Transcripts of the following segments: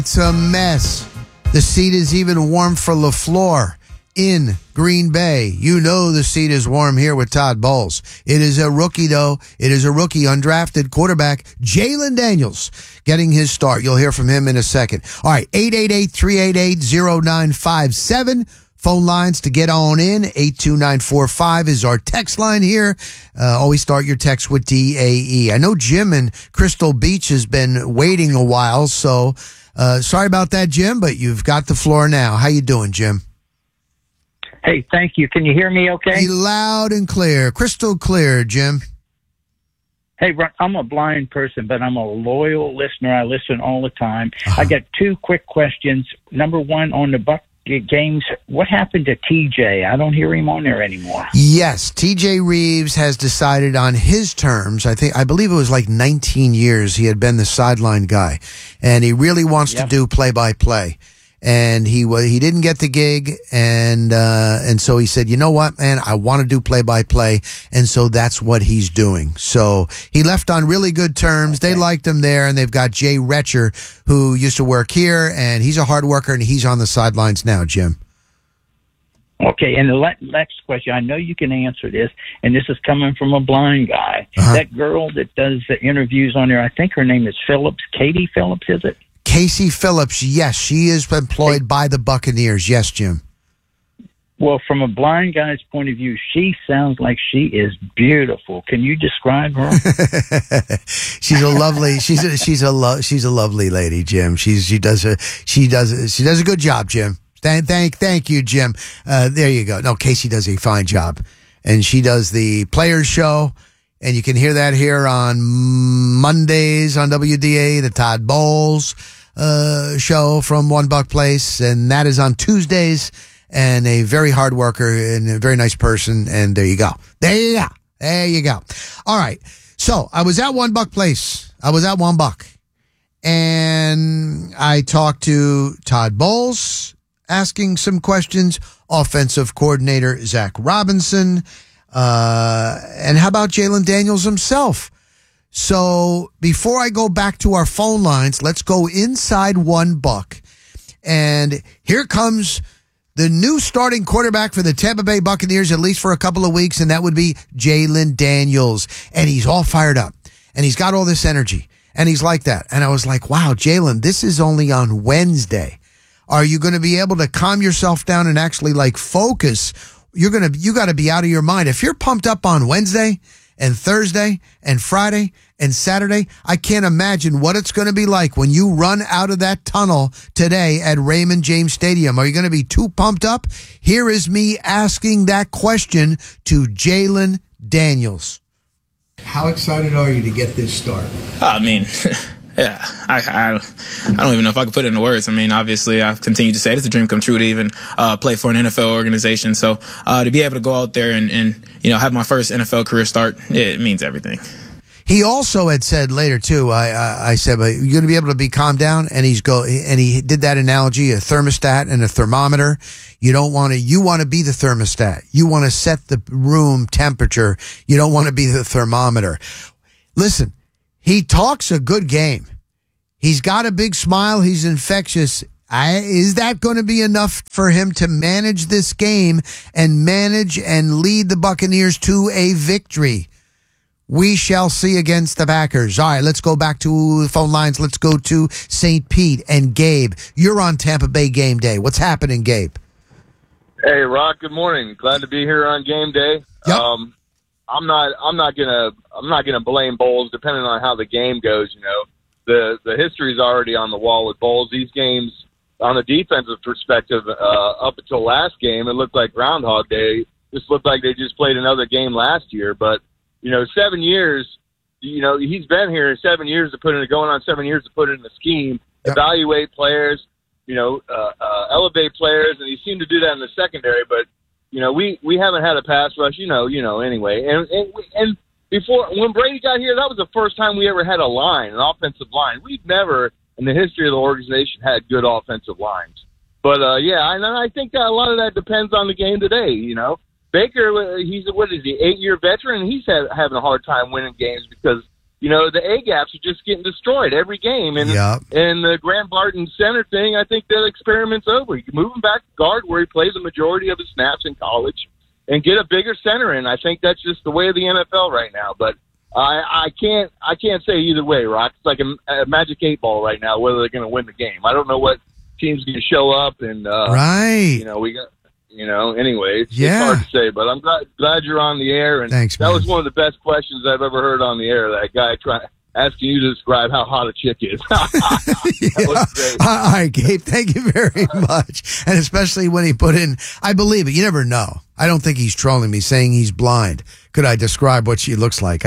It's a mess. The seat is even warm for LaFleur in Green Bay. You know the seat is warm here with Todd Bowles. It is a rookie, though. It is a rookie, undrafted quarterback, Jalon Daniels, getting his start. You'll hear from him in a second. All right, 888-388-0957. Phone lines to get on in. 82945 is our text line here. Always start your text with DAE. I know Jim in Crystal Beach has been waiting a while, so sorry about that, Jim, but you've got the floor now. How you doing, Jim? Hey, thank you. Can you hear me okay? Loud and clear. Crystal clear, Jim. Hey, Ron, I'm a blind person, but I'm a loyal listener. I listen all the time. I got two quick questions. Number one, on the Buck games, what happened to TJ? I don't hear him on there anymore. Yes, TJ Reeves has decided on his terms. I believe it was like 19 years he had been the sideline guy, and he really wants to do play-by-play. And he didn't get the gig, and so he said, you know what, man, I want to do play-by-play, and so that's what he's doing. So he left on really good terms. Okay. They liked him there, and they've got Jay Retcher, who used to work here, and he's a hard worker, and he's on the sidelines now, Jim. Okay, and the next question, I know you can answer this, and this is coming from a blind guy. That girl that does the interviews on there, I think her name is Phillips, Katie Phillips, is it? Casey Phillips, yes, she is employed by the Buccaneers. Yes, Jim. Well, from a blind guy's point of view, she sounds like she is beautiful. Can you describe her? She's a lovely. She's a lovely lady, Jim. She does a good job, Jim. Thank you, Jim. There you go. No, Casey does a fine job, and she does the Players Show. And you can hear that here on Mondays on WDA, the Todd Bowles show from One Buck Place. And that is on Tuesdays. And a very hard worker and a very nice person. And there you go. There you go. All right. So I was at One Buck Place. I was at One Buck. And I talked to Todd Bowles, asking some questions. Offensive coordinator Zach Robinson. And how about Jalon Daniels himself? So before I go back to our phone lines, let's go inside One Buck. And here comes the new starting quarterback for the Tampa Bay Buccaneers, at least for a couple of weeks, and that would be Jalon Daniels. And he's all fired up, and he's got all this energy, and he's like that. And I was like, wow, Jalon, this is only on Wednesday. Are you going to be able to calm yourself down and actually focus? You got to be out of your mind. If you're pumped up on Wednesday and Thursday and Friday and Saturday, I can't imagine what it's going to be like when you run out of that tunnel today at Raymond James Stadium. Are you going to be too pumped up? Here is me asking that question to Jalon Daniels. How excited are you to get this start? I mean, yeah, I don't even know if I could put it into words. I mean, obviously, I've continued to say it's a dream come true to even play for an NFL organization. So to be able to go out there and have my first NFL career start, it means everything. He also had said later too. I said, "But you're going to be able to be calmed down." And he did that analogy: a thermostat and a thermometer. You want to be the thermostat. You want to set the room temperature. You don't want to be the thermometer. Listen. He talks a good game. He's got a big smile. He's infectious. Is that going to be enough for him to manage this game and manage and lead the Buccaneers to a victory? We shall see against the Packers. All right, let's go back to the phone lines. Let's go to St. Pete and Gabe. You're on Tampa Bay game day. What's happening, Gabe? Hey, Rock. Good morning. Glad to be here on game day. Yep. I'm not gonna blame Bowles, depending on how the game goes. The history's already on the wall with Bowles. These games, on the defensive perspective, up until last game, it looked like Groundhog Day. Just looked like they just played another game last year. But 7 years, he's been here 7 years going on 7 years to put in the scheme, evaluate players, elevate players, and he seemed to do that in the secondary, but. We haven't had a pass rush, anyway. And before, when Brady got here, that was the first time we ever had an offensive line. We've never, in the history of the organization, had good offensive lines. But, and I think that a lot of that depends on the game today, Baker, he's, 8-year veteran, and he's having a hard time winning games because the A-gaps are just getting destroyed every game. And and the Grant Barton center thing, I think that experiment's over. You can move him back to guard where he plays the majority of his snaps in college and get a bigger center in. I think that's just the way of the NFL right now. But I can't say either way, Rock. It's like a magic 8-ball right now, whether they're going to win the game. I don't know what team's going to show up. And, we got... anyway, it's hard to say, but I'm glad you're on the air. And thanks, that was one of the best questions I've ever heard on the air. That guy asking you to describe how hot a chick is. That was great. All right, Gabe, thank you very much. And especially when he put in, I believe it. You never know. I don't think he's trolling me, saying he's blind. Could I describe what she looks like?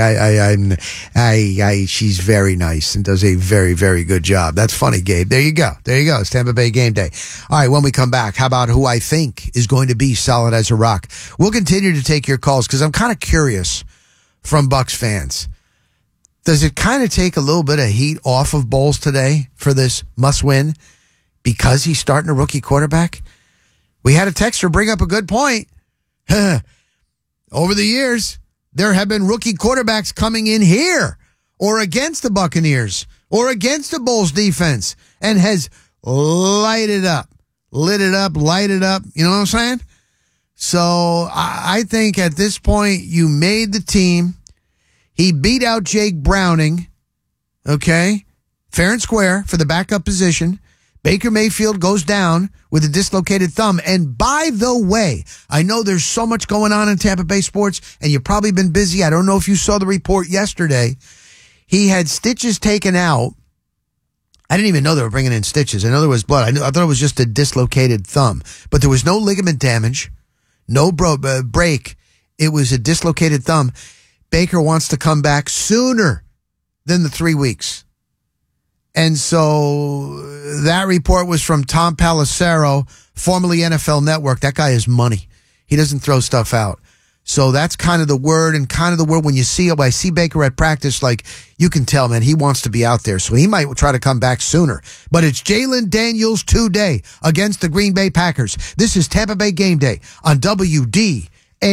She's very nice and does a very, very good job. That's funny, Gabe. There you go. It's Tampa Bay game day. All right, when we come back, how about who I think is going to be solid as a rock? We'll continue to take your calls because I'm kind of curious from Bucs fans. Does it kind of take a little bit of heat off of Bowles today for this must-win because he's starting a rookie quarterback? We had a texter bring up a good point. Over the years, there have been rookie quarterbacks coming in here or against the Buccaneers or against the Bowles defense and has lit it up. You know what I'm saying? So I think at this point, you made the team. He beat out Jake Browning, okay, fair and square for the backup position. Baker Mayfield goes down with a dislocated thumb. And by the way, I know there's so much going on in Tampa Bay sports, and you've probably been busy. I don't know if you saw the report yesterday. He had stitches taken out. I didn't even know they were bringing in stitches. I know there was blood. I thought it was just a dislocated thumb. But there was no ligament damage, no break. It was a dislocated thumb. Baker wants to come back sooner than the 3 weeks. And so that report was from Tom Pelissero, formerly NFL Network. That guy is money. He doesn't throw stuff out. So that's kind of the word, and kind of the word when you see it. I see Baker at practice, like you can tell, man, he wants to be out there. So he might try to come back sooner. But it's Jalon Daniels today against the Green Bay Packers. This is Tampa Bay Game Day on WDAE.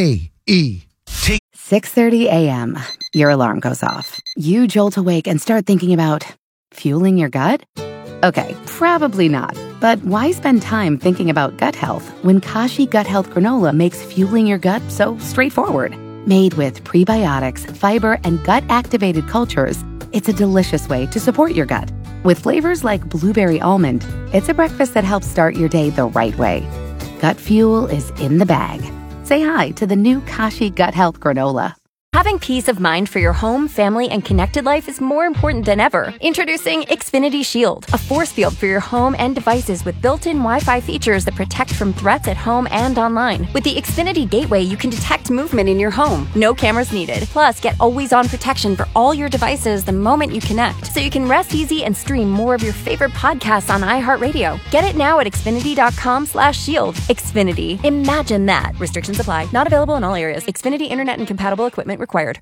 6:30 a.m. Your alarm goes off. You jolt awake and start thinking about fueling your gut? Okay, probably not. But why spend time thinking about gut health when Kashi Gut Health Granola makes fueling your gut so straightforward? Made with prebiotics, fiber, and gut-activated cultures, it's a delicious way to support your gut. With flavors like blueberry almond, it's a breakfast that helps start your day the right way. Gut fuel is in the bag. Say hi to the new Kashi Gut Health Granola. Having peace of mind for your home, family, and connected life is more important than ever. Introducing Xfinity Shield, a force field for your home and devices with built-in Wi-Fi features that protect from threats at home and online. With the Xfinity Gateway, you can detect movement in your home. No cameras needed. Plus, get always-on protection for all your devices the moment you connect, so you can rest easy and stream more of your favorite podcasts on iHeartRadio. Get it now at Xfinity.com/shield. Xfinity. Imagine that. Restrictions apply. Not available in all areas. Xfinity Internet and compatible equipment required.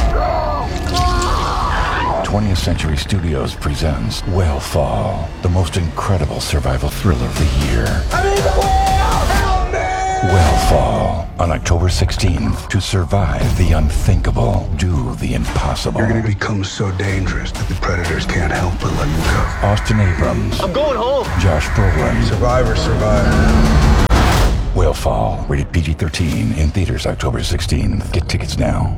20th Century Studios presents Whale the most incredible survival thriller of the year. Whale on October 16th. To survive the unthinkable, do the impossible. You're going to become so dangerous that the predators can't help but let you go. Austin Abrams. I'm going home. Josh Brolin. Survivor. Whale, rated PG-13, in theaters October 16th. Get tickets now.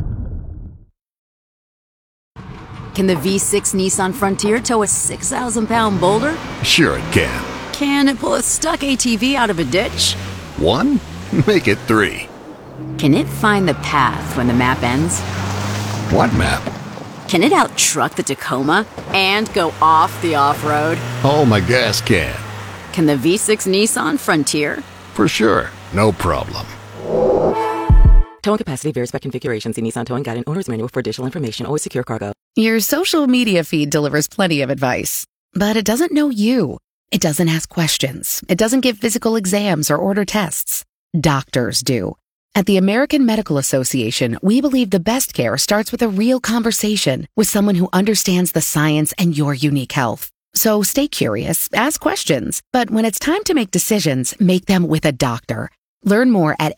Can the V6 Nissan Frontier tow a 6,000-pound boulder? Sure it can. Can it pull a stuck ATV out of a ditch? 1? Make it 3. Can it find the path when the map ends? What map? Can it out-truck the Tacoma and go off the off-road? Oh, my gas can. Can the V6 Nissan Frontier? For sure. No problem. Towing capacity varies by configuration. See Nissan Towing Guide and Owner's Manual for additional information. Always secure cargo. Your social media feed delivers plenty of advice, but it doesn't know you. It doesn't ask questions. It doesn't give physical exams or order tests. Doctors do. At the American Medical Association, we believe the best care starts with a real conversation with someone who understands the science and your unique health. So stay curious, ask questions, but when it's time to make decisions, make them with a doctor. Learn more at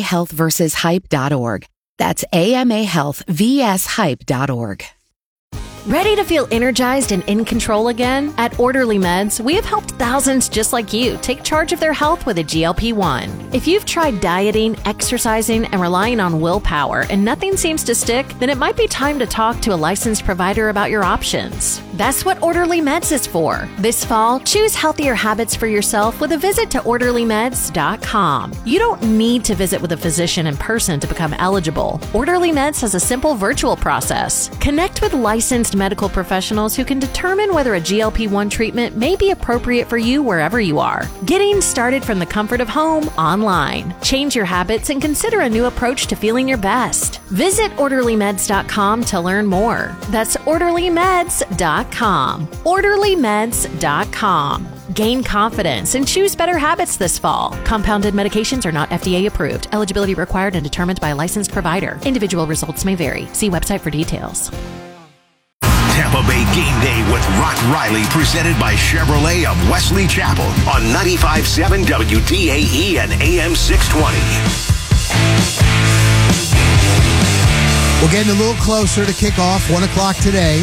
amahealthversushype.org. That's amahealthvshype.org. Ready to feel energized and in control again? At Orderly Meds, we have helped thousands just like you take charge of their health with a GLP-1. If you've tried dieting, exercising, and relying on willpower and nothing seems to stick, then it might be time to talk to a licensed provider about your options. That's what Orderly Meds is for. This fall, choose healthier habits for yourself with a visit to OrderlyMeds.com. You don't need to visit with a physician in person to become eligible. Orderly Meds has a simple virtual process. Connect with licensed medical professionals who can determine whether a GLP-1 treatment may be appropriate for you wherever you are. Getting started from the comfort of home online. Change your habits and consider a new approach to feeling your best. Visit OrderlyMeds.com to learn more. That's OrderlyMeds.com. OrderlyMeds.com. Gain confidence and choose better habits this fall. Compounded medications are not FDA approved. Eligibility required and determined by a licensed provider. Individual results may vary. See website for details. Tampa Bay Game Day with Rock Riley, presented by Chevrolet of Wesley Chapel on 95.7 WDAE and AM 620. We're getting a little closer to kickoff, 1 o'clock today,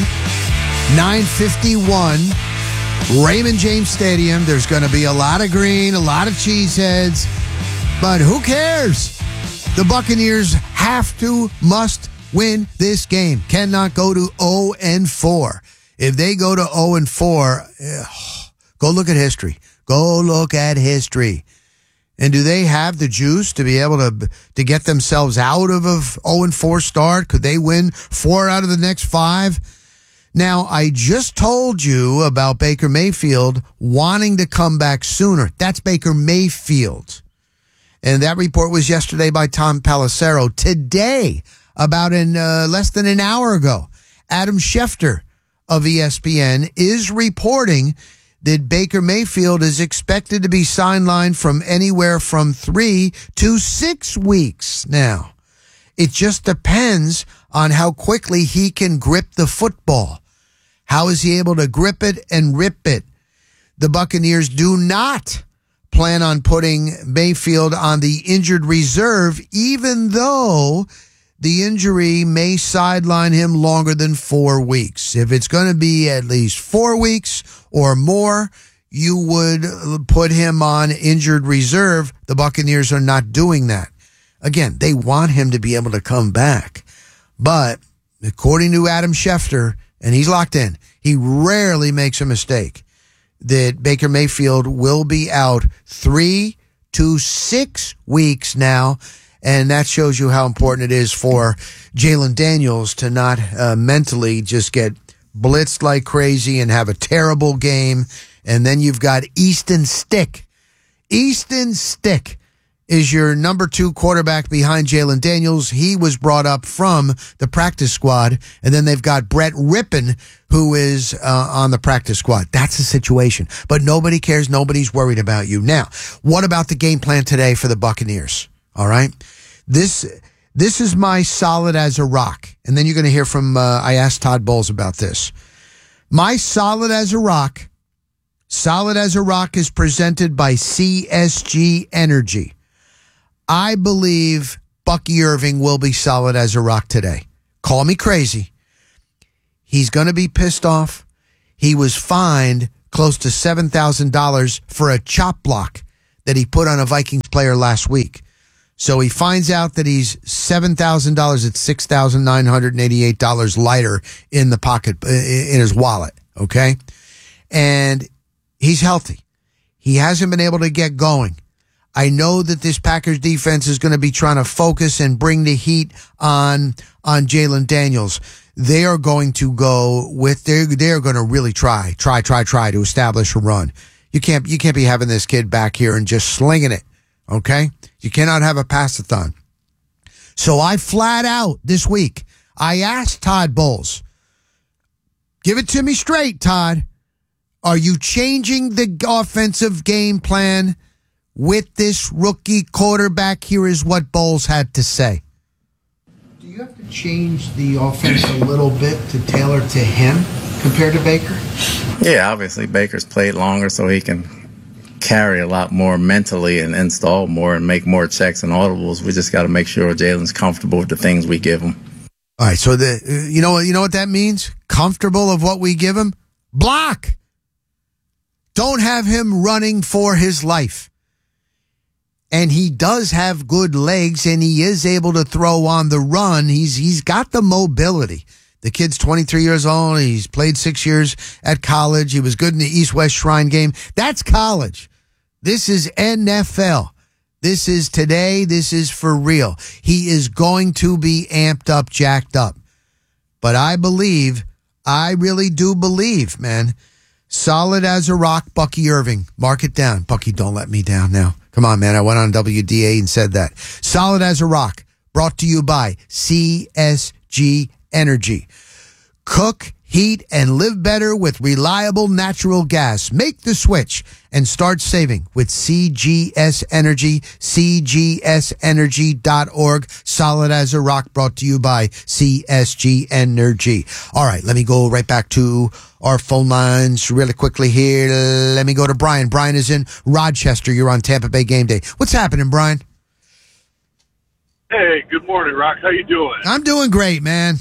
9:51, Raymond James Stadium. There's going to be a lot of green, a lot of cheeseheads, but who cares? The Buccaneers must win this game. Cannot go to 0-4. If they go to 0-4, go look at history. Go look at history. And do they have the juice to be able to get themselves out of a 0-4 start? Could they win 4 out of the next 5? Now, I just told you about Baker Mayfield wanting to come back sooner. That's Baker Mayfield. And that report was yesterday by Tom Pelissero. Today, about less than an hour ago, Adam Schefter of ESPN is reporting that Baker Mayfield is expected to be sidelined from anywhere from 3 to 6 weeks now. It just depends on how quickly he can grip the football. How is he able to grip it and rip it? The Buccaneers do not plan on putting Mayfield on the injured reserve, even though the injury may sideline him longer than 4 weeks. If it's going to be at least 4 weeks or more, you would put him on injured reserve. The Buccaneers are not doing that. Again, they want him to be able to come back. But according to Adam Schefter, and he's locked in, he rarely makes a mistake, that Baker Mayfield will be out 3 to 6 weeks now. And that shows you how important it is for Jalen Daniels to not mentally just get blitzed like crazy and have a terrible game. And then you've got Easton Stick. Easton Stick is your number 2 quarterback behind Jalen Daniels. He was brought up from the practice squad. And then they've got Brett Rippon, who is on the practice squad. That's the situation. But nobody cares. Nobody's worried about you. Now, what about the game plan today for the Buccaneers? All right. This is my solid as a rock. And then you're going to hear from, I asked Todd Bowles about this. My solid as a rock is presented by CSG Energy. I believe Bucky Irving will be solid as a rock today. Call me crazy. He's going to be pissed off. He was fined close to $7,000 for a chop block that he put on a Vikings player last week. So he finds out that he's $7,000 at $6,988 lighter in the pocket, in his wallet. Okay. And he's healthy. He hasn't been able to get going. I know that this Packers defense is going to be trying to focus and bring the heat on Jalen Daniels. They are going to go with, they're going to really try to establish a run. You can't be having this kid back here and just slinging it. Okay? You cannot have a pass-a-thon. So I flat out this week, I asked Todd Bowles, give it to me straight, Todd. Are you changing the offensive game plan with this rookie quarterback? Here is what Bowles had to say. Do you have to change the offense a little bit to tailor to him compared to Baker? Yeah, obviously Baker's played longer, so he can carry a lot more mentally and install more and make more checks and audibles. We just got to make sure Jalen's comfortable with the things we give him. All right, so you know what that means? Comfortable of what we give him? Block. Don't have him running for his life. And he does have good legs, and he is able to throw on the run. He's got the mobility. The kid's 23 years old. He's played 6 years at college. He was good in the East-West Shrine game. That's college. This is NFL. This is today. This is for real. He is going to be amped up, jacked up. But I really do believe, man, solid as a rock, Bucky Irving. Mark it down. Bucky, don't let me down now. Come on, man. I went on WDA and said that. Solid as a rock. Brought to you by CSG Energy. Cook, heat, and live better with reliable natural gas. Make the switch and start saving with CGS Energy, cgsenergy.org. Solid as a rock, brought to you by CSG Energy. All right, let me go right back to our phone lines really quickly here. Let me go to Brian. Brian is in Rochester. You're on Tampa Bay Game Day. What's happening, Brian? Hey, good morning, Rock. How you doing? I'm doing great, man.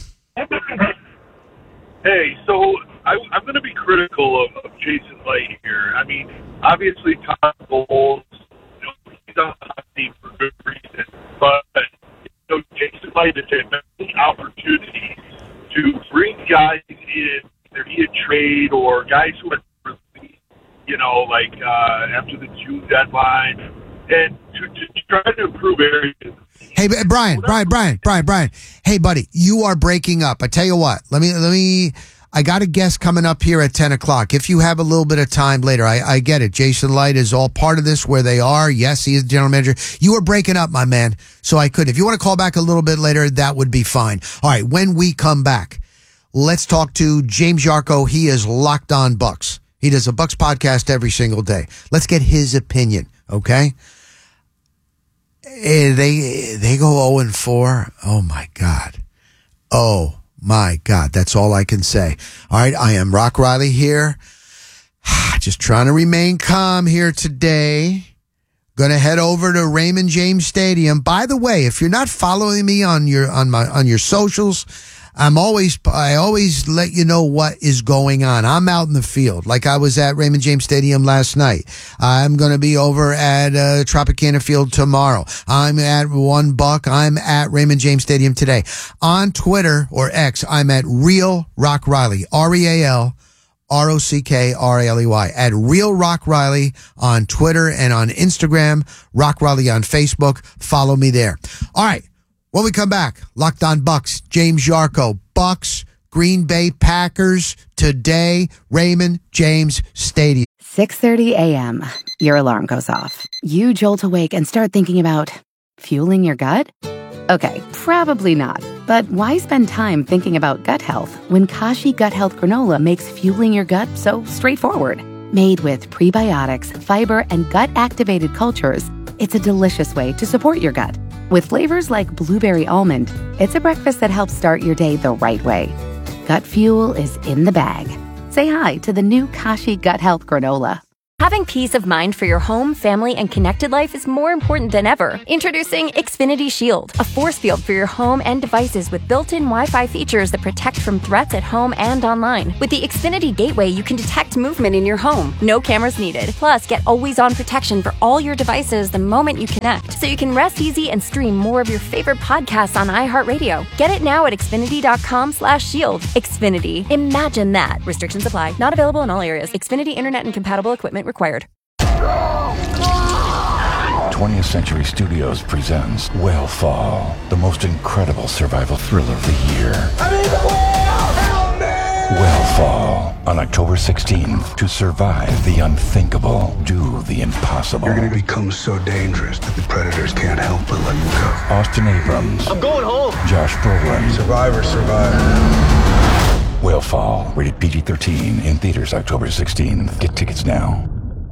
Hey, so I'm going to be critical of Jason Light here. I mean, obviously, Todd Bowles, he's on the hot seat for good reason. But, Jason Light has had many opportunities to bring guys in, either via trade or guys who had released, after the June deadline, and to try to improve areas. Hey, Brian. Hey, buddy, you are breaking up. I tell you what, I got a guest coming up here at 10 o'clock. If you have a little bit of time later, I get it. Jason Light is all part of this where they are. Yes, he is the general manager. You are breaking up, my man. So I could. If you want to call back a little bit later, that would be fine. All right. When we come back, let's talk to James Yarko. He is Locked On Bucks. He does a Bucks podcast every single day. Let's get his opinion. Okay. They go 0-4. Oh my God. Oh my God. That's all I can say. All right. I am Rock Riley here. Just trying to remain calm here today. Going to head over to Raymond James Stadium. By the way, if you're not following me on your socials, I always let you know what is going on. I'm out in the field, like I was at Raymond James Stadium last night. I'm going to be over at Tropicana Field tomorrow. I'm at One Buck. I'm at Raymond James Stadium today. On Twitter or X, I'm at Real Rock Riley, RealRockRailey, at Real Rock Riley on Twitter and on Instagram, Rock Riley on Facebook. Follow me there. All right. When we come back, Locked On Bucks, James Yarko, Bucks, Green Bay Packers, today, Raymond James Stadium. 6:30 a.m. Your alarm goes off. You jolt awake and start thinking about fueling your gut? Okay, probably not. But why spend time thinking about gut health when Kashi Gut Health Granola makes fueling your gut so straightforward? Made with prebiotics, fiber, and gut-activated cultures, it's a delicious way to support your gut. With flavors like blueberry almond, it's a breakfast that helps start your day the right way. Gut fuel is in the bag. Say hi to the new Kashi Gut Health Granola. Having peace of mind for your home, family, and connected life is more important than ever. Introducing Xfinity Shield, a force field for your home and devices with built-in Wi-Fi features that protect from threats at home and online. With the Xfinity Gateway, you can detect movement in your home. No cameras needed. Plus, get always-on protection for all your devices the moment you connect, so you can rest easy and stream more of your favorite podcasts on iHeartRadio. Get it now at Xfinity.com/shield. Xfinity. Imagine that. Restrictions apply. Not available in all areas. Xfinity Internet and compatible equipment required. 20th Century Studios presents Whalefall, the most incredible survival thriller of the year. Whalefall, on October 16th. To survive the unthinkable, do the impossible. You're going to become so dangerous that the predators can't help but let you go. Austin Abrams. I'm going home. Josh Brolin. Survivor. Whalefall, rated PG-13, in theaters October 16th. Get tickets now.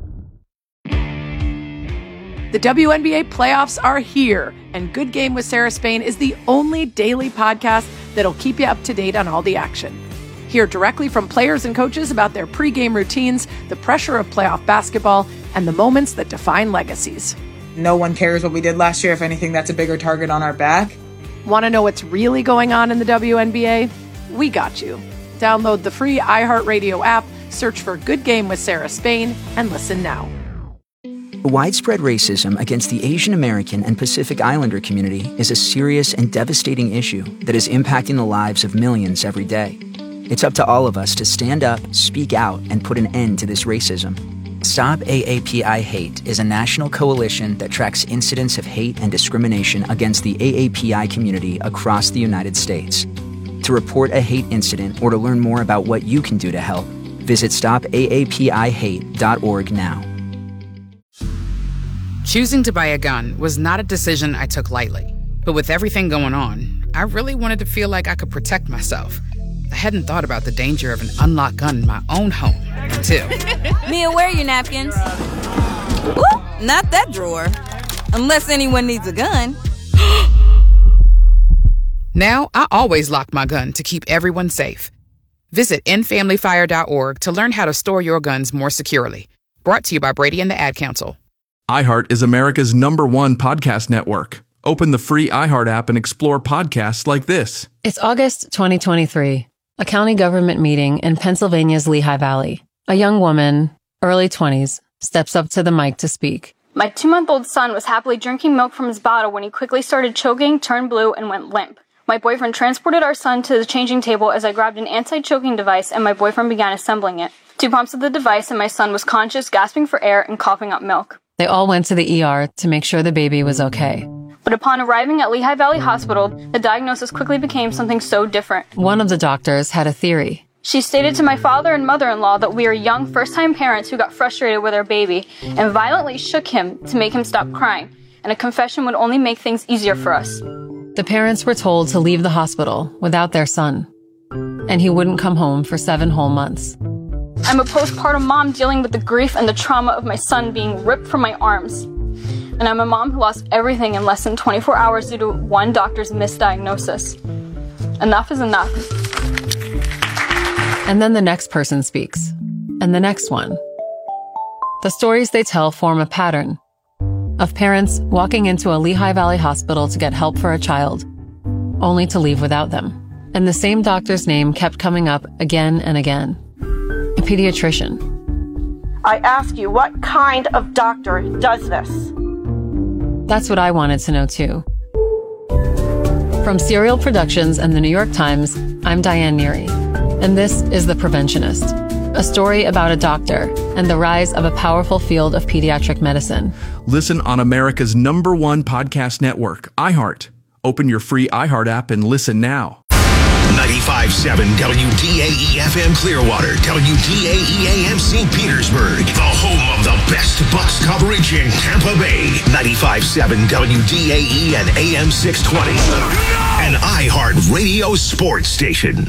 The WNBA playoffs are here, and Good Game with Sarah Spain is the only daily podcast that'll keep you up to date on all the action. Hear directly from players and coaches about their pregame routines, the pressure of playoff basketball, and the moments that define legacies. No one cares what we did last year. If anything, that's a bigger target on our back. Want to know what's really going on in the WNBA? We got you. Download the free iHeartRadio app, search for Good Game with Sarah Spain, and listen now. Widespread racism against the Asian American and Pacific Islander community is a serious and devastating issue that is impacting the lives of millions every day. It's up to all of us to stand up, speak out, and put an end to this racism. Stop AAPI Hate is a national coalition that tracks incidents of hate and discrimination against the AAPI community across the United States. To report a hate incident or to learn more about what you can do to help, visit stopaapihate.org now. Choosing to buy a gun was not a decision I took lightly. But with everything going on, I really wanted to feel like I could protect myself. I hadn't thought about the danger of an unlocked gun in my own home until... Mia, where are your napkins? Ooh, not that drawer. Unless anyone needs a gun. Now, I always lock my gun to keep everyone safe. Visit endfamilyfire.org to learn how to store your guns more securely. Brought to you by Brady and the Ad Council. iHeart is America's #1 podcast network. Open the free iHeart app and explore podcasts like this. It's August 2023, a county government meeting in Pennsylvania's Lehigh Valley. A young woman, early 20s, steps up to the mic to speak. My 2-month-old son was happily drinking milk from his bottle when he quickly started choking, turned blue, and went limp. My boyfriend transported our son to the changing table as I grabbed an anti-choking device and my boyfriend began assembling it. 2 pumps of the device and my son was conscious, gasping for air, and coughing up milk. They all went to the ER to make sure the baby was okay. But upon arriving at Lehigh Valley Hospital, the diagnosis quickly became something so different. One of the doctors had a theory. She stated to my father and mother-in-law that we are young first-time parents who got frustrated with our baby and violently shook him to make him stop crying, and a confession would only make things easier for us. The parents were told to leave the hospital without their son, and he wouldn't come home for 7 whole months. I'm a postpartum mom dealing with the grief and the trauma of my son being ripped from my arms. And I'm a mom who lost everything in less than 24 hours due to one doctor's misdiagnosis. Enough is enough. And then the next person speaks, and the next one. The stories they tell form a pattern of parents walking into a Lehigh Valley hospital to get help for a child, only to leave without them. And the same doctor's name kept coming up again and again. A pediatrician. I ask you, what kind of doctor does this? That's what I wanted to know too. From Serial Productions and the New York Times, I'm Diane Neary, and this is The Preventionist, a story about a doctor and the rise of a powerful field of pediatric medicine. Listen on America's #1 podcast network, iHeart. Open your free iHeart app and listen now. 95.7 WDAE FM Clearwater, WDAE AM St. Petersburg, the home of the best Bucks coverage in Tampa Bay. 95.7 WDAE and AM 620, an iHeart Radio sports station.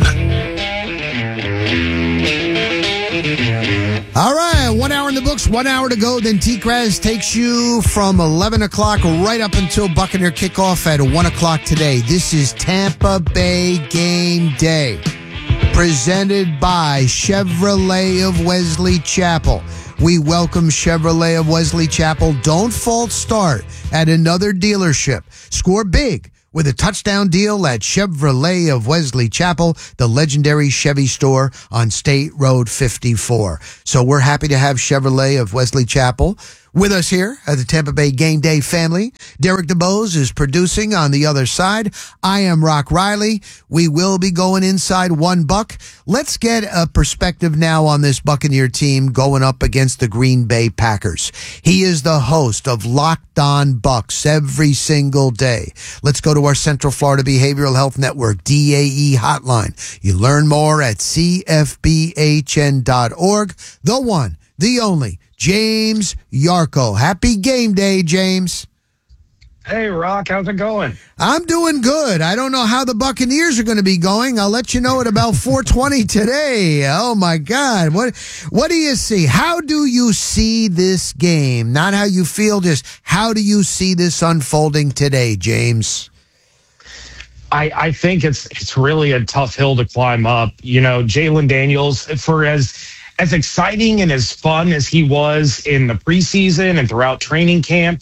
All right, 1 hour in the books, 1 hour to go. Then T-Kraz takes you from 11 o'clock right up until Buccaneer kickoff at 1 o'clock today. This is Tampa Bay Game Day, presented by Chevrolet of Wesley Chapel. We welcome Chevrolet of Wesley Chapel. Don't false start at another dealership. Score big with a touchdown deal at Chevrolet of Wesley Chapel, the legendary Chevy store on State Road 54. So we're happy to have Chevrolet of Wesley Chapel with us here at the Tampa Bay Game Day family. Derek DeBose is producing on the other side. I am Rock Riley. We will be going inside $1. Let's get a perspective now on this Buccaneer team going up against the Green Bay Packers. He is the host of Locked On Bucks every single day. Let's go to our Central Florida Behavioral Health Network, DAE hotline. You learn more at cfbhn.org. The one, the only, James Yarko. Happy game day, James. Hey, Rock. How's it going? I'm doing good. I don't know how the Buccaneers are going to be going. I'll let you know at about 4:20 today. Oh, my God. What do you see? How do you see this game? Not how you feel, just how do you see this unfolding today, James? I think it's really a tough hill to climb up. You know, Jalen Daniels, for as exciting and as fun as he was in the preseason and throughout training camp,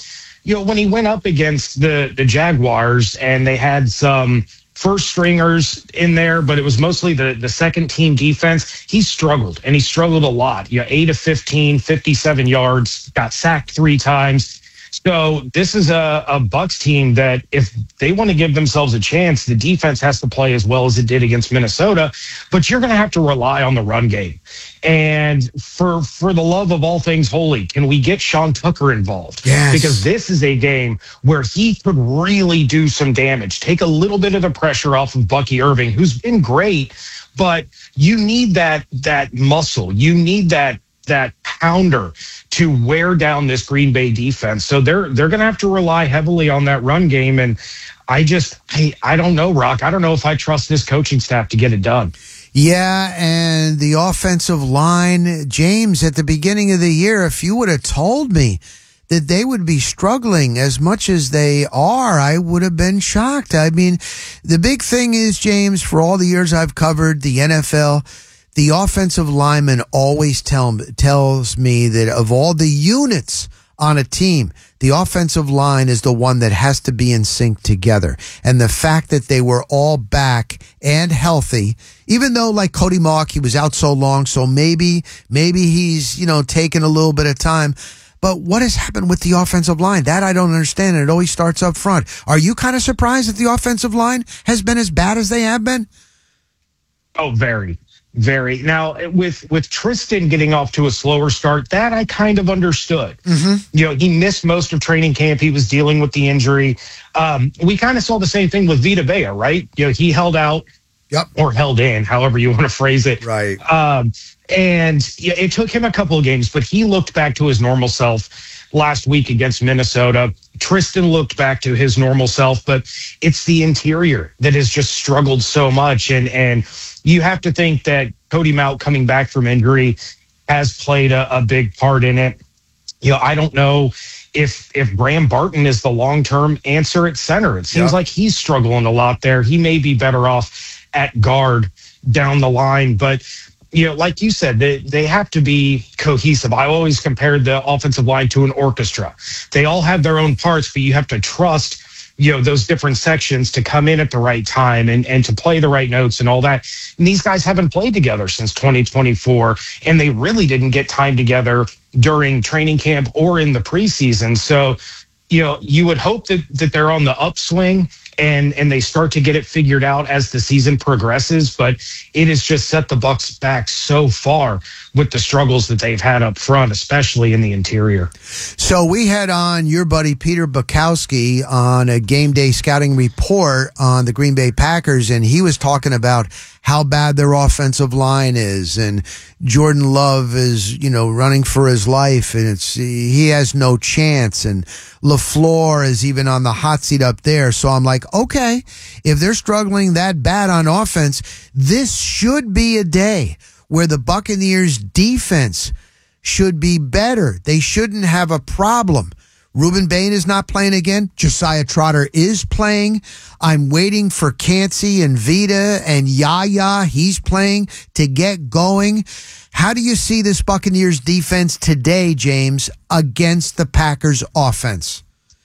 when he went up against the Jaguars and they had some first stringers in there, but it was mostly the second team defense, he struggled, and he struggled a lot. 8 of 15, 57 yards, got sacked 3 times. So this is a Bucs team that if they want to give themselves a chance, the defense has to play as well as it did against Minnesota, but you're going to have to rely on the run game. And for the love of all things holy, can we get Sean Tucker involved? Yes. Because this is a game where he could really do some damage, take a little bit of the pressure off of Bucky Irving, who's been great, but you need that muscle. You need that pounder to wear down this Green Bay defense. So they're going to have to rely heavily on that run game. And I don't know, Rock. I don't know if I trust this coaching staff to get it done. Yeah, and the offensive line, James, at the beginning of the year, if you would have told me that they would be struggling as much as they are, I would have been shocked. I mean, the big thing is, James, for all the years I've covered the NFL, the offensive lineman always tells me that of all the units on a team, the offensive line is the one that has to be in sync together. And the fact that they were all back and healthy, even though like Cody Mauch, he was out so long, so maybe he's, taking a little bit of time. But what has happened with the offensive line? That I don't understand. And it always starts up front. Are you kind of surprised that the offensive line has been as bad as they have been? Oh, very. Very. Now, with Tristan getting off to a slower start, that I kind of understood. Mm-hmm. He missed most of training camp. He was dealing with the injury. We kind of saw the same thing with Vita Vea, right? He held out, or held in, however you want to phrase it. Right. And it took him a couple of games, but he looked back to his normal self last week against Minnesota. Tristan looked back to his normal self, but it's the interior that has just struggled so much. And you have to think that Cody Mauch coming back from injury has played a big part in it. I don't know if Graham Barton is the long-term answer at center. It seems like he's struggling a lot there. He may be better off at guard down the line, but like you said, they have to be cohesive. I always compared the offensive line to an orchestra. They all have their own parts, but you have to trust those different sections to come in at the right time and to play the right notes and all that. And these guys haven't played together since 2024, and they really didn't get time together during training camp or in the preseason. So, you would hope that they're on the upswing and they start to get it figured out as the season progresses, but it has just set the Bucs back so far with the struggles that they've had up front, especially in the interior. So we had on your buddy Peter Bukowski on a game day scouting report on the Green Bay Packers, and he was talking about how bad their offensive line is, and Jordan Love is, running for his life, and he has no chance, and LaFleur is even on the hot seat up there. So I'm like, okay, if they're struggling that bad on offense, this should be a day where the Buccaneers defense should be better. They shouldn't have a problem. Ruben Bain is not playing again. Josiah Trotter is playing. I'm waiting for Cansey and Vita and Yaya. He's playing to get going. How do you see this Buccaneers defense today, James, against the Packers offense?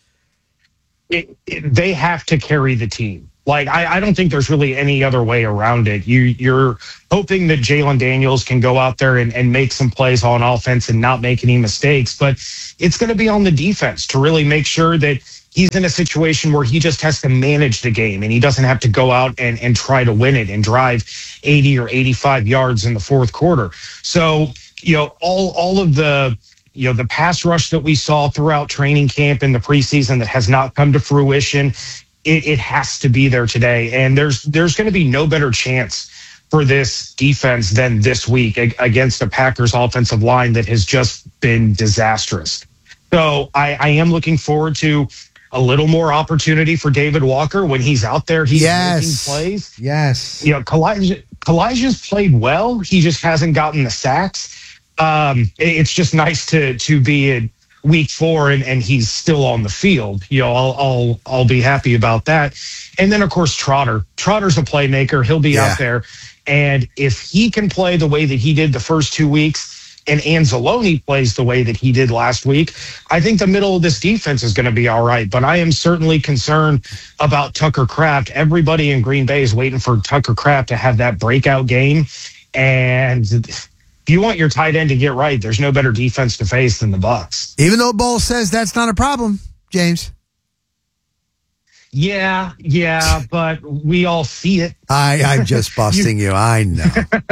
They have to carry the team. Like, I don't think there's really any other way around it. You're hoping that Jalen Daniels can go out there and make some plays on offense and not make any mistakes, but it's going to be on the defense to really make sure that he's in a situation where he just has to manage the game and he doesn't have to go out and try to win it and drive 80 or 85 yards in the fourth quarter. So, all of the pass rush that we saw throughout training camp in the preseason that has not come to fruition, it has to be there today. And there's going to be no better chance for this defense than this week against a Packers offensive line that has just been disastrous. So I am looking forward to a little more opportunity for David Walker when he's out there. He's making plays. Yes. Kalijah's played well. He just hasn't gotten the sacks. It's just nice to be in week 4 and he's still on the field. I'll be happy about that. And then of course Trotter's a playmaker. He'll be out there, and if he can play the way that he did the first 2 weeks, and Anzalone plays the way that he did last week, I think the middle of this defense is going to be all right. But I am certainly concerned about Tucker Kraft. Everybody in Green Bay is waiting for Tucker Kraft to have that breakout game. And if you want your tight end to get right, there's no better defense to face than the Bucs. Even though Bowles says that's not a problem, James. Yeah, but we all see it. I'm just busting you. I know.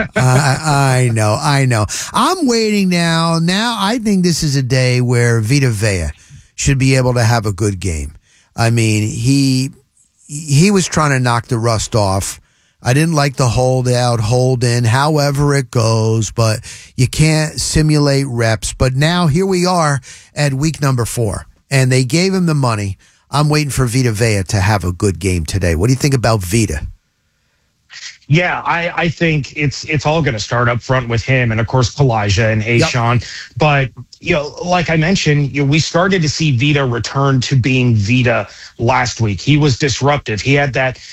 I know. I'm waiting now. Now I think this is a day where Vita Vea should be able to have a good game. I mean, he was trying to knock the rust off. I didn't like the hold in, however it goes, but you can't simulate reps. But now here we are at week number 4, and they gave him the money. I'm waiting for Vita Vea to have a good game today. What do you think about Vita? Yeah, I think it's all going to start up front with him and, of course, Kalijah and A'Shaun. Yep. But, like I mentioned, we started to see Vita return to being Vita last week. He was disruptive. He had that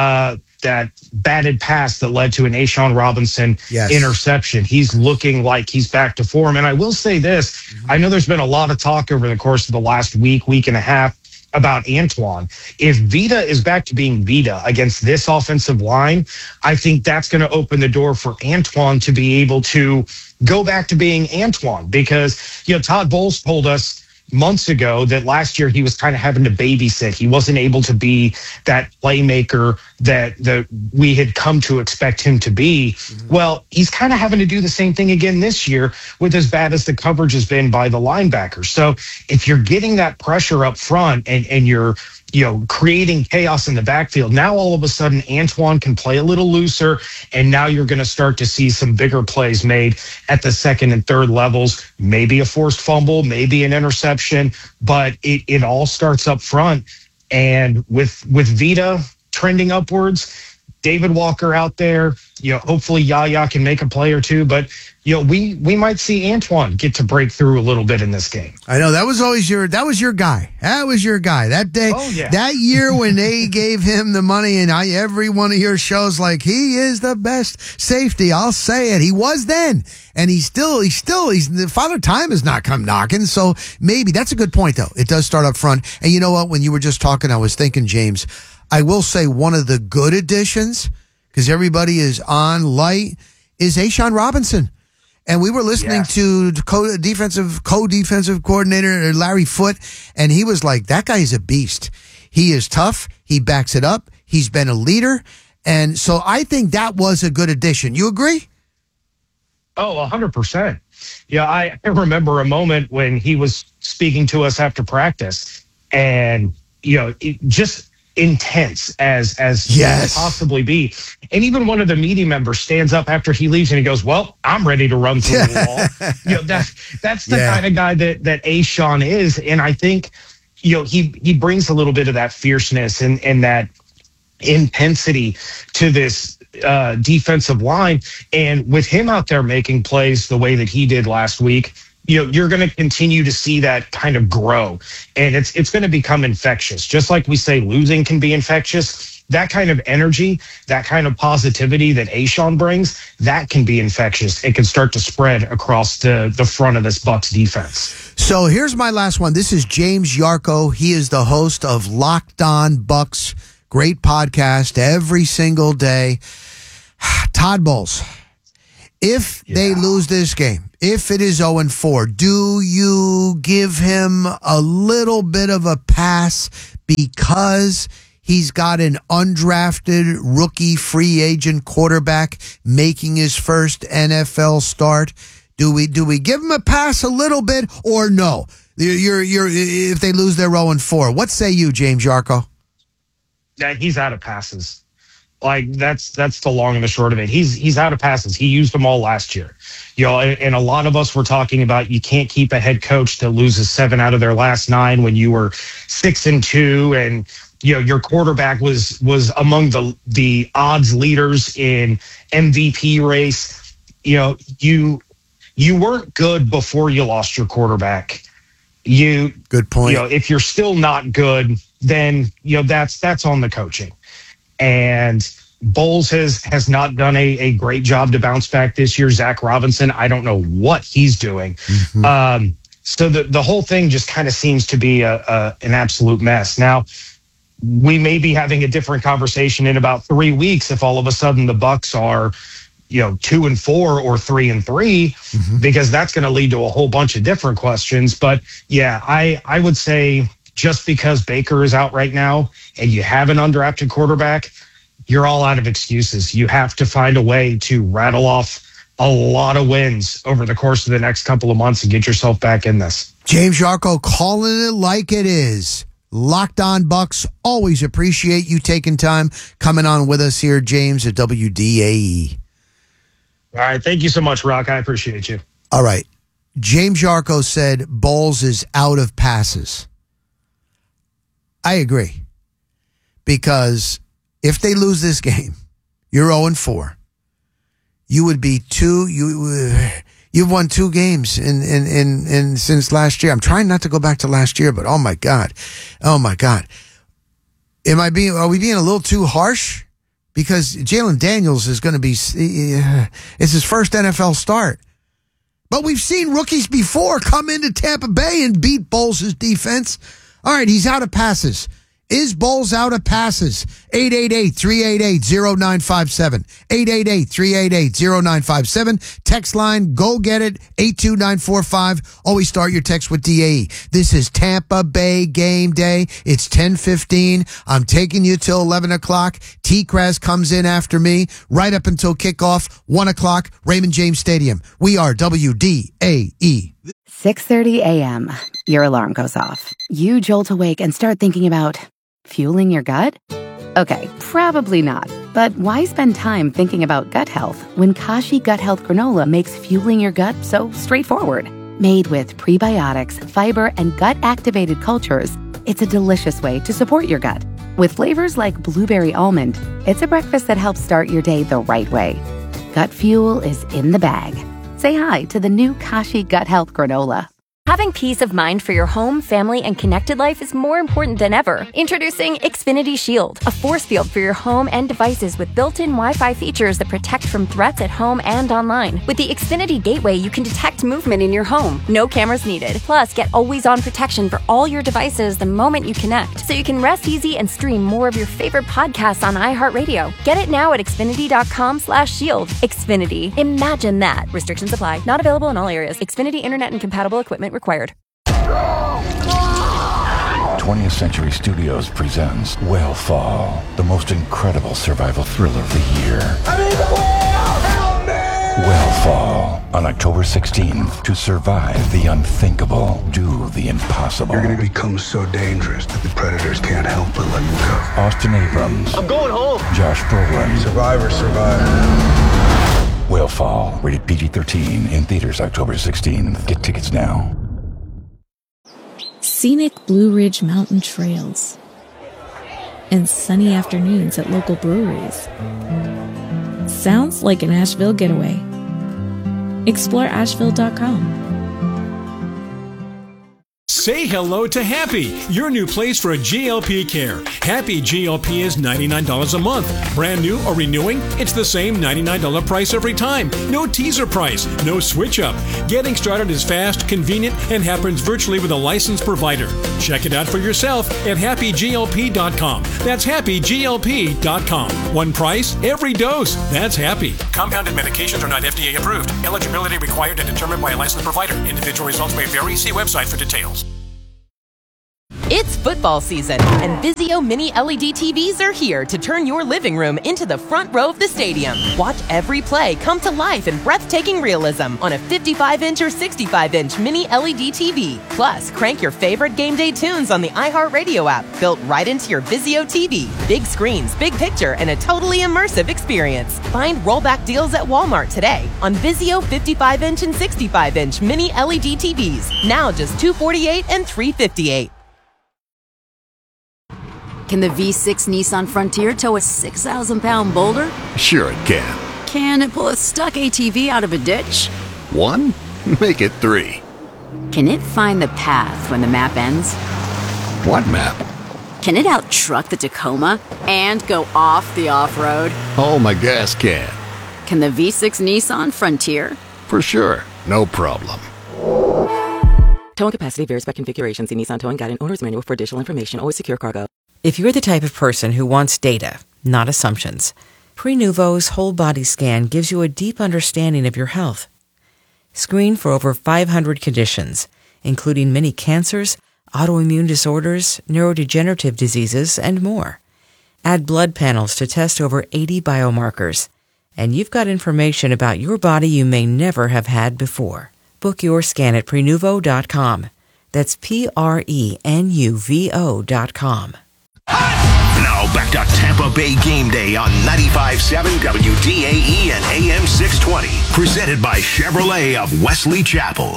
batted pass that led to an A'Shaun Robinson interception. He's looking like he's back to form. And I will say this, I know there's been a lot of talk over the course of the last week and a half about Antoine. If Vita is back to being Vita against this offensive line, I think that's going to open the door for Antoine to be able to go back to being Antoine, because, Todd Bowles told us months ago that last year he was kind of having to babysit. He wasn't able to be that playmaker that we had come to expect him to be. Mm-hmm. Well, he's kind of having to do the same thing again this year with as bad as the coverage has been by the linebackers. So if you're getting that pressure up front and you're creating chaos in the backfield, now all of a sudden Antoine can play a little looser, and now you're going to start to see some bigger plays made at the second and third levels, maybe a forced fumble, maybe an interception, but it all starts up front. And with Vita trending upwards, David Walker out there, hopefully Yaya can make a play or two, but we might see Antoine get to break through a little bit in this game. I know that was your guy. That was your guy that day. Oh, yeah. That year when they gave him the money, and every one of your shows like he is the best safety. I'll say it. He was then, and he's the Father Time has not come knocking. So maybe that's a good point though. It does start up front. And you know what? When you were just talking, I was thinking, James, I will say one of the good additions, because everybody is on light, is A'Shaun Robinson. And we were listening to co-defensive coordinator Larry Foote, and he was like, that guy is a beast. He is tough. He backs it up. He's been a leader. And so I think that was a good addition. You agree? Oh, 100%. Yeah, I remember a moment when he was speaking to us after practice, and, just intense as possibly be. And even one of the media members stands up after he leaves and he goes, well, I'm ready to run through the wall. That's the kind of guy that A'Shaun is. And I think, he brings a little bit of that fierceness and that intensity to this defensive line. And with him out there making plays the way that he did last week, you're going to continue to see that kind of grow, and it's going to become infectious. Just like we say losing can be infectious, that kind of energy, that kind of positivity that A'Shaun brings, that can be infectious. It can start to spread across the front of this Bucs defense. So here's my last one. This is James Yarcho. He is the host of Locked On Bucs. Great podcast every single day. Todd Bowles. If they lose this game, if it is 0-4, do you give him a little bit of a pass because he's got an undrafted rookie free agent quarterback making his first NFL start? Do we give him a pass a little bit, or no? You're if they lose their 0-4, what say you, James Yarcho? Yeah, he's out of passes. Like that's the long and the short of it. He's out of passes. He used them all last year. And a lot of us were talking about you can't keep a head coach that loses 7 out of their last 9 when you were 6-2, and your quarterback was among the odds leaders in MVP race. You weren't good before you lost your quarterback. Good point. If you're still not good, then that's on the coaching. And Bowles has not done a great job to bounce back this year. Zach Robinson, I don't know what he's doing. Mm-hmm. So the whole thing just kind of seems to be an absolute mess. Now, we may be having a different conversation in about 3 weeks if all of a sudden the Bucs are, 2-4 or 3-3, because that's going to lead to a whole bunch of different questions. But yeah, I would say just because Baker is out right now and you have an undrafted quarterback, you're all out of excuses. You have to find a way to rattle off a lot of wins over the course of the next couple of months and get yourself back in this. James Yarko calling it like it is. Locked On Bucs. Always appreciate you taking time coming on with us here, James, at WDAE. All right. Thank you so much, Rock. I appreciate you. All right. James Yarko said Bowles is out of passes. I agree. Because if they lose this game, you're 0-4. You would be you've won 2 games in since last year. I'm trying not to go back to last year, but oh my God. Are we being a little too harsh? Because Jalen Daniels is going to be, it's his first NFL start. But we've seen rookies before come into Tampa Bay and beat Bowles' defense. All right, he's out of passes. Is Bowles out of passes? 888-388-0957. 888-388-0957. Text line, go get it, 82945. Always start your text with DAE. This is Tampa Bay game day. It's 10:15. I'm taking you till 11 o'clock. T-Kraz comes in after me right up until kickoff, 1 o'clock, Raymond James Stadium. We are WDAE. 6:30 a.m. Your alarm goes off. You jolt awake and start thinking about fueling your gut? Okay, probably not. But why spend time thinking about gut health when Kashi Gut Health Granola makes fueling your gut so straightforward? Made with prebiotics, fiber, and gut-activated cultures, it's a delicious way to support your gut. With flavors like blueberry almond, it's a breakfast that helps start your day the right way. Gut fuel is in the bag. Say hi to the new Kashi Gut Health Granola. Having peace of mind for your home, family, and connected life is more important than ever. Introducing Xfinity Shield, a force field for your home and devices with built-in Wi-Fi features that protect from threats at home and online. With the Xfinity Gateway, you can detect movement in your home. No cameras needed. Plus, get always-on protection for all your devices the moment you connect, so you can rest easy and stream more of your favorite podcasts on iHeartRadio. Get it now at Xfinity.com/shield. Xfinity. Imagine that. Restrictions apply. Not available in all areas. Xfinity Internet and compatible equipment required. 20th Century Studios presents Whalefall, the most incredible survival thriller of the year. Whalefall, on October 16th. To survive the unthinkable, do the impossible. You're going to become so dangerous that the predators can't help but let you go. Austin Abrams. I'm going home. Josh Brolin. Survivor. Whalefall, rated PG-13, in theaters October 16th. Get tickets now. Scenic Blue Ridge Mountain trails and sunny afternoons at local breweries. Sounds like an Asheville getaway. Explore Asheville.com. Say hello to Happy, your new place for a GLP care. Happy GLP is $99 a month. Brand new or renewing, it's the same $99 price every time. No teaser price, no switch up. Getting started is fast, convenient, and happens virtually with a licensed provider. Check it out for yourself at happyglp.com. That's happyglp.com. One price, every dose. That's Happy. Compounded medications are not FDA approved. Eligibility required and determined by a licensed provider. Individual results may vary. See website for details. It's football season, and Vizio Mini LED TVs are here to turn your living room into the front row of the stadium. Watch every play come to life in breathtaking realism on a 55-inch or 65-inch Mini LED TV. Plus, crank your favorite game day tunes on the iHeartRadio app, built right into your Vizio TV. Big screens, big picture, and a totally immersive experience. Find rollback deals at Walmart today on Vizio 55-inch and 65-inch Mini LED TVs. Now just $248 and $358. Can the V6 Nissan Frontier tow a 6,000-pound boulder? Sure it can. Can it pull a stuck ATV out of a ditch? 1? Make it 3. Can it find the path when the map ends? What map? Can it out-truck the Tacoma and go off the off-road? Oh, my gas can. Can the V6 Nissan Frontier? For sure. No problem. Towing capacity varies by configuration. See Nissan Towing Guide and Owner's Manual for additional information. Always secure cargo. If you're the type of person who wants data, not assumptions, Prenuvo's whole body scan gives you a deep understanding of your health. Screen for over 500 conditions, including many cancers, autoimmune disorders, neurodegenerative diseases, and more. Add blood panels to test over 80 biomarkers, and you've got information about your body you may never have had before. Book your scan at Prenuvo.com. That's Prenuvo.com. Now back to Tampa Bay Game Day on 95.7 WDAE and AM 620. Presented by Chevrolet of Wesley Chapel.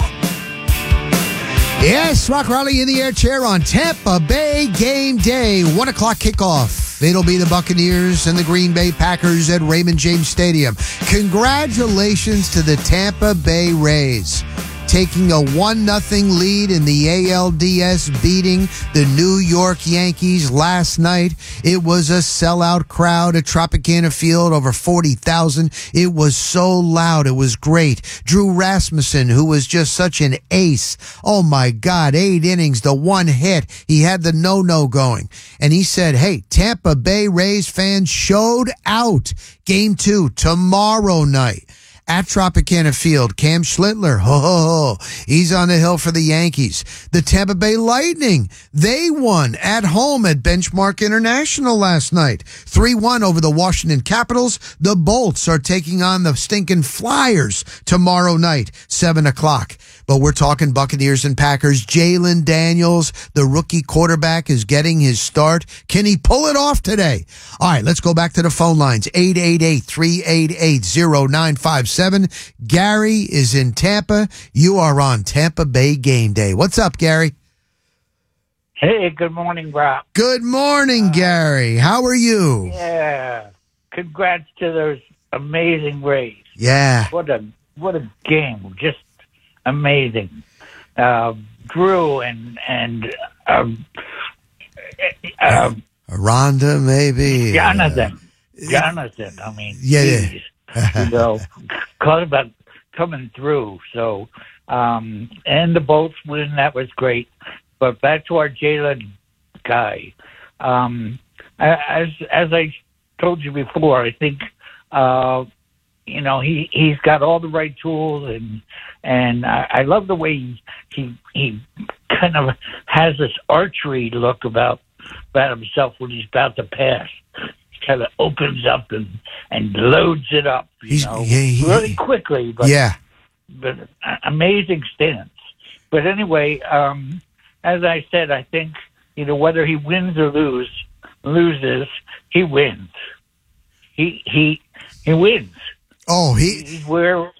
Yes, Rock Raleigh in the air chair on Tampa Bay Game Day. 1 o'clock kickoff. It'll be the Buccaneers and the Green Bay Packers at Raymond James Stadium. Congratulations to the Tampa Bay Rays, taking a 1-0 lead in the ALDS, beating the New York Yankees last night. It was a sellout crowd at Tropicana Field, over 40,000. It was so loud. It was great. Drew Rasmussen, who was just such an ace. Oh, my God, 8 innings, the 1 hit. He had the no-no going. And he said, hey, Tampa Bay Rays fans showed out. Game 2 tomorrow night at Tropicana Field. Cam Schlittler, he's on the hill for the Yankees. The Tampa Bay Lightning, they won at home at Benchmark International last night. 3-1 over the Washington Capitals. The Bolts are taking on the stinking Flyers tomorrow night, 7 o'clock. But we're talking Buccaneers and Packers. Jalen Daniels, the rookie quarterback, is getting his start. Can he pull it off today? All right, let's go back to the phone lines. 888-388-0957. Gary is in Tampa. You are on Tampa Bay Game Day. What's up, Gary? Hey, good morning, Rob. Good morning, Gary. How are you? Yeah. Congrats to those amazing Rays. Yeah. What a game. Just amazing. Drew and Rhonda, maybe. Jonathan. I mean, yeah. Caught about coming through. So, and the Bolts win. That was great. But back to our Jalen guy. As I told you before, I think he's got all the right tools, and I love the way he kind of has this archery look about himself when he's about to pass. He kind of opens up and loads it up, really quickly. But amazing stance. But anyway, as I said, I think whether he wins or loses, he wins. He wins. Oh, he's where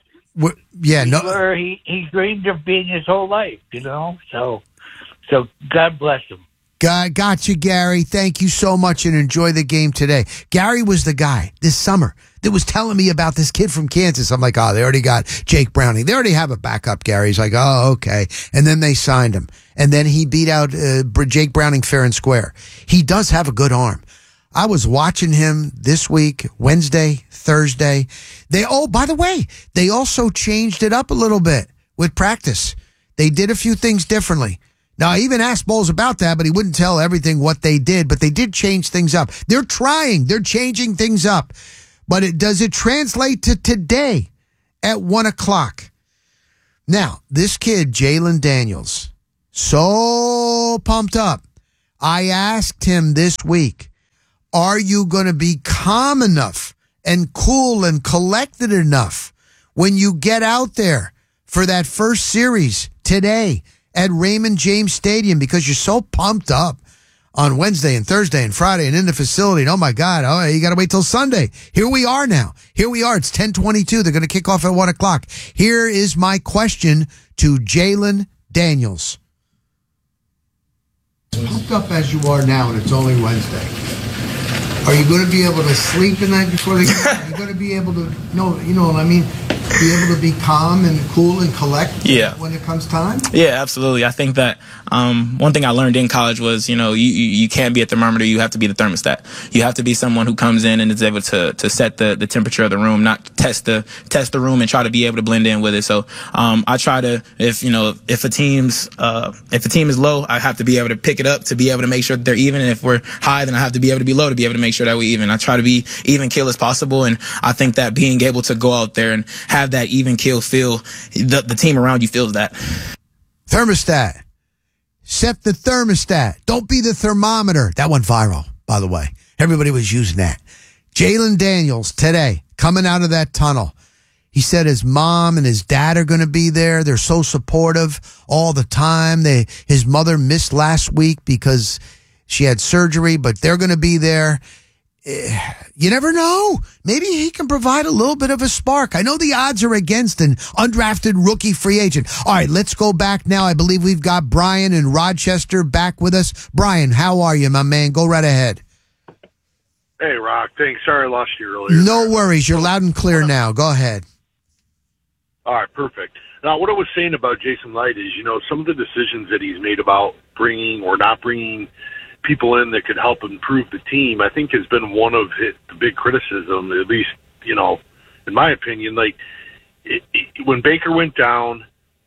he dreamed of being his whole life, So God bless him. God got you, Gary. Thank you so much, and enjoy the game today. Gary was the guy this summer that was telling me about this kid from Kansas. I'm like, oh, they already got Jake Browning. They already have a backup, Gary. He's like, oh, okay. And then they signed him. And then he beat out Jake Browning fair and square. He does have a good arm. I was watching him this week, Wednesday, Thursday. By the way, they also changed it up a little bit with practice. They did a few things differently. Now, I even asked Bowles about that, but he wouldn't tell everything what they did, but they did change things up. They're changing things up. But does it translate to today at 1 o'clock? Now, this kid, Jalen Daniels, so pumped up. I asked him this week, are you going to be calm enough and cool and collected enough when you get out there for that first series today at Raymond James Stadium, because you're so pumped up on Wednesday and Thursday and Friday and in the facility? And oh my God, you got to wait till Sunday. Here we are now. Here we are. It's 10:22. They're going to kick off at 1 o'clock. Here is my question to Jalen Daniels. Pumped up as you are now, and it's only Wednesday. Are you going to be able to sleep the night before the game? Are you going to be able to, you know what I mean? be able to be calm and cool and collect Yeah. when it comes time? Yeah, absolutely. I think that one thing I learned in college was, you can't be a thermometer. You have to be the thermostat. You have to be someone who comes in and is able to set the temperature of the room, not test the room and try to be able to blend in with it. So I try to, if a team is low, I have to be able to pick it up to be able to make sure that they're even. And if we're high, then I have to be able to be low to be able to make sure that we're even. I try to be even kill as possible, and I think that being able to go out there and have that even kill feel, the team around you feels that. Thermostat. Set the thermostat. Don't be the thermometer. That went viral, by the way. Everybody was using that. Jalen Daniels today, coming out of that tunnel. He said his mom and his dad are going to be there. They're so supportive all the time. His mother missed last week because she had surgery, but they're going to be there. You never know. Maybe he can provide a little bit of a spark. I know the odds are against an undrafted rookie free agent. All right, let's go back now. I believe we've got Brian in Rochester back with us. Brian, how are you, my man? Go right ahead. Hey, Rock. Thanks. Sorry I lost you earlier. No worries. You're loud and clear now. Go ahead. All right, perfect. Now, what I was saying about Jason Licht is, some of the decisions that he's made about bringing or not bringing people in that could help improve the team, I think has been one of the big criticism, at least, in my opinion. Like, when Baker went down,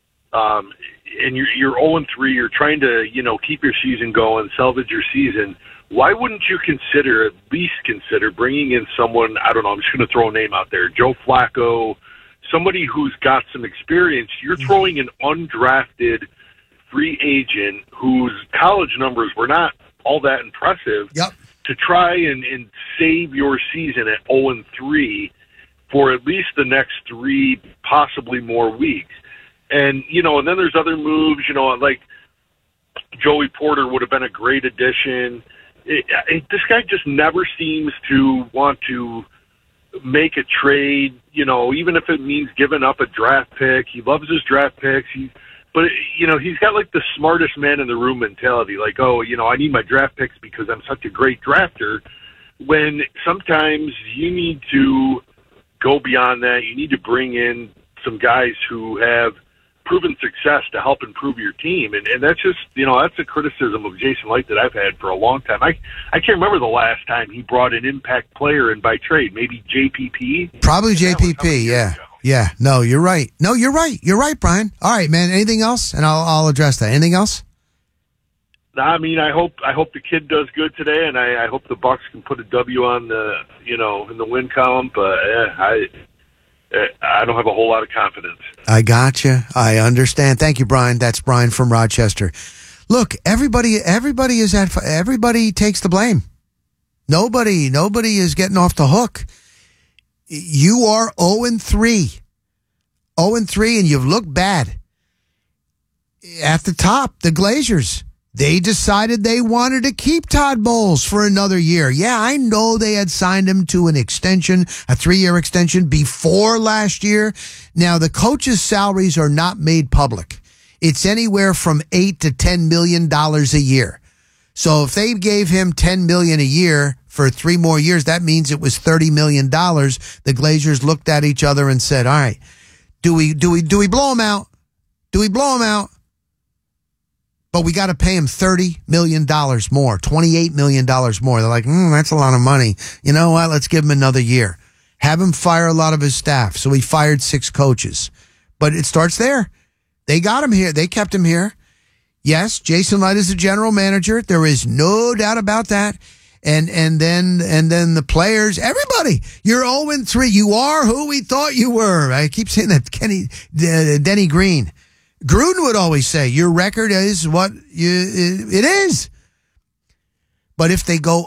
and you're 0-3, you're trying to, keep your season going, salvage your season, why wouldn't you at least consider bringing in someone, I don't know, I'm just going to throw a name out there, Joe Flacco, somebody who's got some experience. You're throwing an undrafted free agent whose college numbers were not all that impressive to try and save your season at 0-3 for at least the next 3, possibly more weeks. And, and then there's other moves, like Joey Porter would have been a great addition. This guy just never seems to want to make a trade, even if it means giving up a draft pick. He loves his draft picks. But he's got like the smartest man in the room mentality. Like, I need my draft picks because I'm such a great drafter. When sometimes you need to go beyond that. You need to bring in some guys who have proven success to help improve your team. And that's just, that's a criticism of Jason Licht that I've had for a long time. I can't remember the last time he brought an impact player in by trade. Maybe JPP? Probably JPP, yeah. Yeah, no, you're right. No, you're right. You're right, Brian. All right, man. Anything else? And I'll address that. Anything else? I mean, I hope the kid does good today, and I hope the Bucs can put a W on the, in the win column. But I don't have a whole lot of confidence. I got you. I understand. Thank you, Brian. That's Brian from Rochester. Look, everybody takes the blame. Nobody is getting off the hook. You are 0-3. 0-3, and you've looked bad. At the top, the Glazers, they decided they wanted to keep Todd Bowles for another year. Yeah, I know they had signed him to an extension, a 3-year extension before last year. Now, the coaches' salaries are not made public. It's anywhere from $8 to $10 million a year. So if they gave him $10 million a year for 3 more years, that means it was $30 million. The Glazers looked at each other and said, all right, do we blow him out? Do we blow him out? But we got to pay him $30 million more, $28 million more. They're like, that's a lot of money. You know what? Let's give him another year. Have him fire a lot of his staff. So he fired 6 coaches. But it starts there. They got him here. They kept him here. Yes, Jason Licht is the general manager. There is no doubt about that. And then the players, everybody, you're 0-3. You are who we thought you were. I keep saying that. Denny Green. Gruden would always say, your record is what it is. But if they go